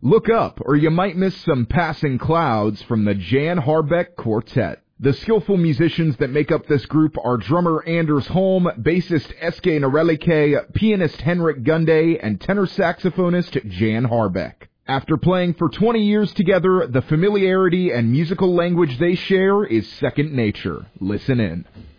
Look up, or you might miss some passing clouds from the Jan Harbeck Quartet. The skillful musicians that make up this group are drummer Anders Holm, bassist Eske Norelike, pianist Henrik Gunde, and tenor saxophonist Jan Harbeck. After playing for 20 years together, the familiarity and musical language they share is second nature. Listen in.